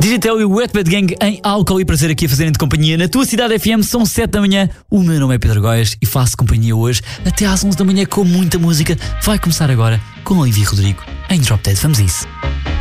Digital e Wetbed Gang em Álcool e Prazer aqui a fazerem de companhia na tua cidade FM. São 7 da manhã, o meu nome é Pedro Góes e faço companhia hoje até às 11 da manhã com muita música. Vai começar agora com Olivia Rodrigo em Drop Dead. Vamos a isso.